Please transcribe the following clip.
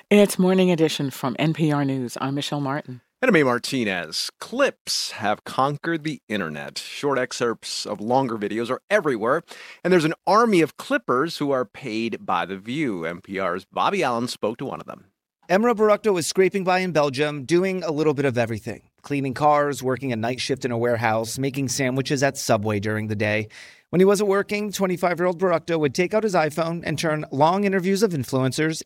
It's Morning Edition from NPR News. I'm Michelle Martin. And I'm A. Martinez. Clips have conquered the internet. Short excerpts of longer videos are everywhere, and there's an army of clippers who are paid by the view. NPR's Bobby Allen spoke to one of them. Emra Barukto was scraping by in Belgium, doing a little bit of everything. Cleaning cars, working a night shift in a warehouse, making sandwiches at Subway during the day. When he wasn't working, 25-year-old Barukto would take out his iPhone and turn long interviews of influencers